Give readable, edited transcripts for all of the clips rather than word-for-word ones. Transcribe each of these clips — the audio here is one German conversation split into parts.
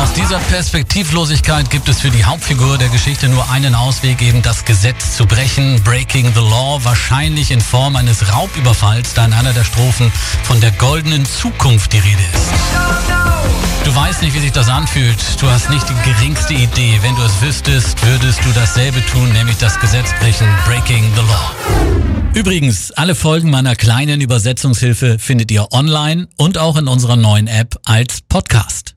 Aus dieser Perspektivlosigkeit gibt es für die Hauptfigur der Geschichte nur einen Ausweg, eben das Gesetz zu brechen. Breaking the Law, wahrscheinlich in Form eines Raubüberfalls, da in einer der Strophen von der goldenen Zukunft die Rede ist. Du weißt nicht, wie sich das anfühlt. Du hast nicht die geringste Idee. Wenn du es wüsstest, würdest du dasselbe tun, nämlich das Gesetz brechen. Breaking the Law. Übrigens, alle Folgen meiner kleinen Übersetzungshilfe findet ihr online und auch in unserer neuen App als Podcast.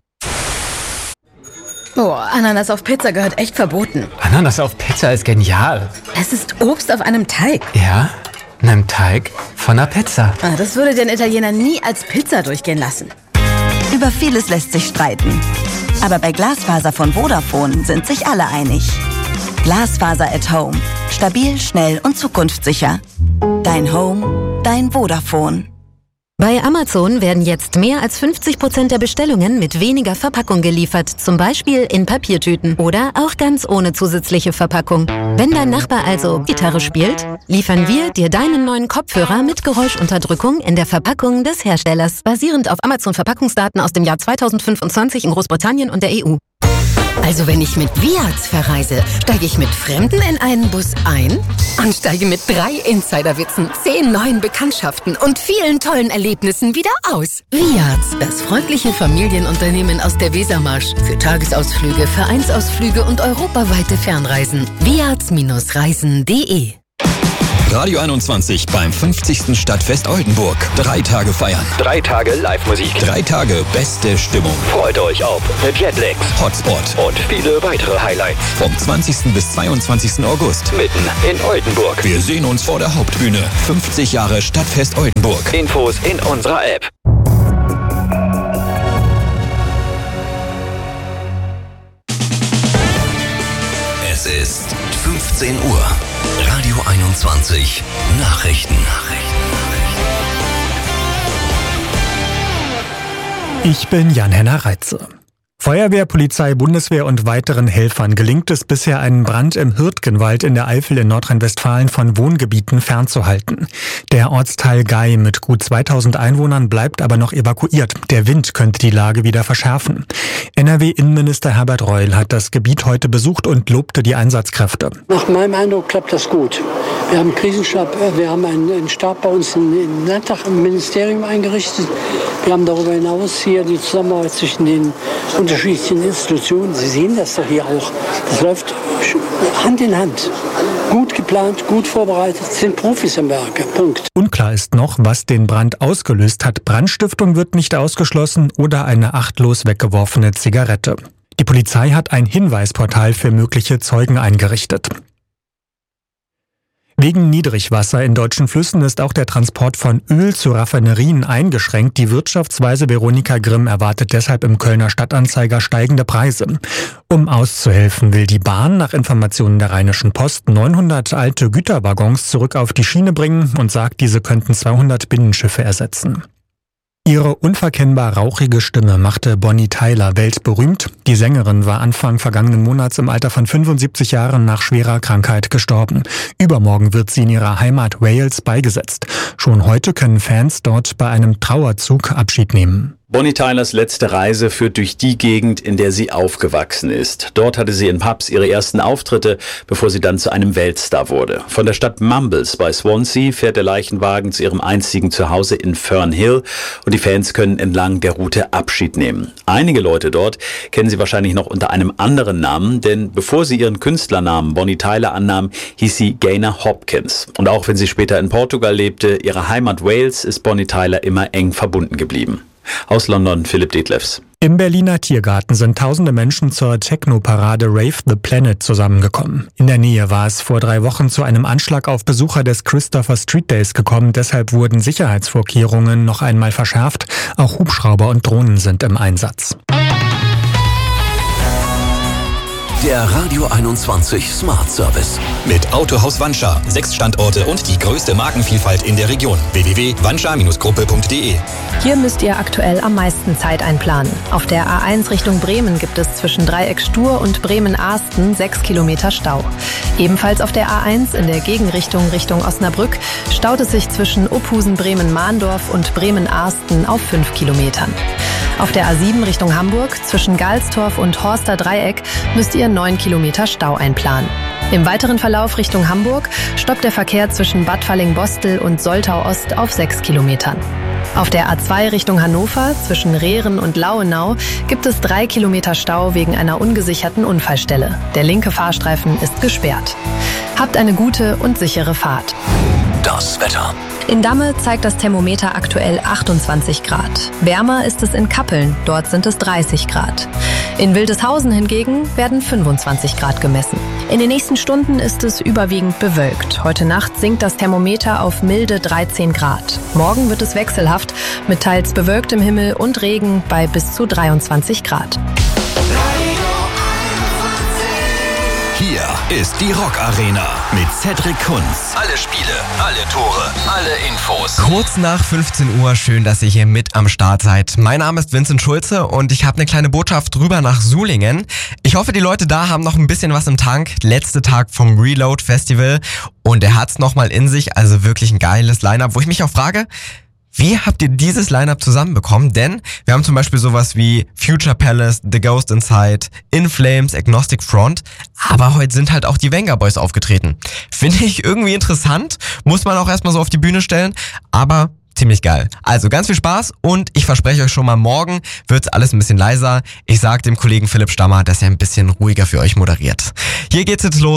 Oh, Ananas auf Pizza gehört echt verboten. Ananas auf Pizza ist genial. Es ist Obst auf einem Teig. Ja, einem Teig von einer Pizza. Das würde den Italiener nie als Pizza durchgehen lassen. Über vieles lässt sich streiten. Aber bei Glasfaser von Vodafone sind sich alle einig. Glasfaser at Home. Stabil, schnell und zukunftssicher. Dein Home, dein Vodafone. Bei Amazon werden jetzt mehr als 50% der Bestellungen mit weniger Verpackung geliefert, zum Beispiel in Papiertüten oder auch ganz ohne zusätzliche Verpackung. Wenn dein Nachbar also Gitarre spielt, liefern wir dir deinen neuen Kopfhörer mit Geräuschunterdrückung in der Verpackung des Herstellers, basierend auf Amazon-Verpackungsdaten aus dem Jahr 2025 in Großbritannien und der EU. Also wenn ich mit Viaz verreise, steige ich mit Fremden in einen Bus ein und steige mit 3 Insiderwitzen, 10 neuen Bekanntschaften und vielen tollen Erlebnissen wieder aus. Viaz, das freundliche Familienunternehmen aus der Wesermarsch. Für Tagesausflüge, Vereinsausflüge und europaweite Fernreisen. viaz-reisen.de. Radio 21 beim 50. Stadtfest Oldenburg. 3 Tage feiern. 3 Tage Live-Musik. 3 Tage beste Stimmung. Freut euch auf Jetlags, Hotspot und viele weitere Highlights. Vom 20. bis 22. August. Mitten in Oldenburg. Wir sehen uns vor der Hauptbühne. 50 Jahre Stadtfest Oldenburg. Infos in unserer App. Es ist 15 Uhr. Radio 21 Nachrichten. Ich bin Jan-Henner Reitze. Feuerwehr, Polizei, Bundeswehr und weiteren Helfern gelingt es bisher, einen Brand im Hürtgenwald in der Eifel in Nordrhein-Westfalen von Wohngebieten fernzuhalten. Der Ortsteil Gei mit gut 2000 Einwohnern bleibt aber noch evakuiert. Der Wind könnte die Lage wieder verschärfen. NRW-Innenminister Herbert Reul hat das Gebiet heute besucht und lobte die Einsatzkräfte. Nach meinem Eindruck klappt das gut. Wir haben einen Krisenstab, wir haben einen Stab bei uns im Landtag, im Ministerium eingerichtet. Wir haben darüber hinaus hier die Zusammenarbeit zwischen den unterschiedlichen Institutionen. Sie sehen das doch hier auch. Das läuft Hand in Hand. Gut geplant, gut vorbereitet, sind Profis am Werke. Punkt. Unklar ist noch, was den Brand ausgelöst hat. Brandstiftung wird nicht ausgeschlossen oder eine achtlos weggeworfene Zigarette. Die Polizei hat ein Hinweisportal für mögliche Zeugen eingerichtet. Wegen Niedrigwasser in deutschen Flüssen ist auch der Transport von Öl zu Raffinerien eingeschränkt. Die Wirtschaftsweise Veronika Grimm erwartet deshalb im Kölner Stadtanzeiger steigende Preise. Um auszuhelfen, will die Bahn nach Informationen der Rheinischen Post 900 alte Güterwaggons zurück auf die Schiene bringen und sagt, diese könnten 200 Binnenschiffe ersetzen. Ihre unverkennbar rauchige Stimme machte Bonnie Tyler weltberühmt. Die Sängerin war Anfang vergangenen Monats im Alter von 75 Jahren nach schwerer Krankheit gestorben. Übermorgen wird sie in ihrer Heimat Wales beigesetzt. Schon heute können Fans dort bei einem Trauerzug Abschied nehmen. Bonnie Tylers letzte Reise führt durch die Gegend, in der sie aufgewachsen ist. Dort hatte sie in Pubs ihre ersten Auftritte, bevor sie dann zu einem Weltstar wurde. Von der Stadt Mumbles bei Swansea fährt der Leichenwagen zu ihrem einzigen Zuhause in Fernhill und die Fans können entlang der Route Abschied nehmen. Einige Leute dort kennen sie wahrscheinlich noch unter einem anderen Namen, denn bevor sie ihren Künstlernamen Bonnie Tyler annahm, hieß sie Gaynor Hopkins. Und auch wenn sie später in Portugal lebte, ihre Heimat Wales ist Bonnie Tyler immer eng verbunden geblieben. Aus London, Philipp Detlefs. Im Berliner Tiergarten sind tausende Menschen zur Techno-Parade Rave the Planet zusammengekommen. In der Nähe war es vor 3 Wochen zu einem Anschlag auf Besucher des Christopher Street Days gekommen. Deshalb wurden Sicherheitsvorkehrungen noch einmal verschärft. Auch Hubschrauber und Drohnen sind im Einsatz. Der Radio 21 Smart Service. Mit Autohaus Wanscha. 6 Standorte und die größte Markenvielfalt in der Region. www.wanscha-gruppe.de. Hier müsst ihr aktuell am meisten Zeit einplanen. Auf der A1 Richtung Bremen gibt es zwischen Dreieck Stur und Bremen-Ahsten 6 Kilometer Stau. Ebenfalls auf der A1 in der Gegenrichtung Richtung Osnabrück staut es sich zwischen Opusen-Bremen-Mahndorf und Bremen-Ahsten auf 5 Kilometern. Auf der A7 Richtung Hamburg zwischen Galstorf und Horster Dreieck müsst ihr 9 Kilometer Stau einplanen. Im weiteren Verlauf Richtung Hamburg stoppt der Verkehr zwischen Bad Falling-Bostel und Soltau Ost auf 6 Kilometern. Auf der A2 Richtung Hannover zwischen Rehren und Lauenau gibt es 3 Kilometer Stau wegen einer ungesicherten Unfallstelle. Der linke Fahrstreifen ist gesperrt. Habt eine gute und sichere Fahrt. Das Wetter. In Damme zeigt das Thermometer aktuell 28 Grad. Wärmer ist es in Kappeln, dort sind es 30 Grad. In Wildeshausen hingegen werden 25 Grad gemessen. In den nächsten Stunden ist es überwiegend bewölkt. Heute Nacht sinkt das Thermometer auf milde 13 Grad. Morgen wird es wechselhaft mit teils bewölktem Himmel und Regen bei bis zu 23 Grad. Hier ist die Rock Arena mit Cedric Kunz. Alle Spiele, alle Tore, alle Infos. Kurz nach 15 Uhr, schön, dass ihr hier mit am Start seid. Mein Name ist Vincent Schulze und ich habe eine kleine Botschaft rüber nach Sulingen. Ich hoffe, die Leute da haben noch ein bisschen was im Tank. Letzter Tag vom Reload Festival und er hat's nochmal in sich, also wirklich ein geiles Line-Up, wo ich mich auch frage, wie habt ihr dieses Line-Up zusammenbekommen? Denn wir haben zum Beispiel sowas wie Future Palace, The Ghost Inside, In Flames, Agnostic Front, aber heute sind halt auch die Venga Boys aufgetreten. Finde ich irgendwie interessant, muss man auch erstmal so auf die Bühne stellen, aber ziemlich geil. Also ganz viel Spaß und ich verspreche euch schon mal, morgen wird's alles ein bisschen leiser. Ich sag dem Kollegen Philipp Stammer, dass er ein bisschen ruhiger für euch moderiert. Hier geht's jetzt los.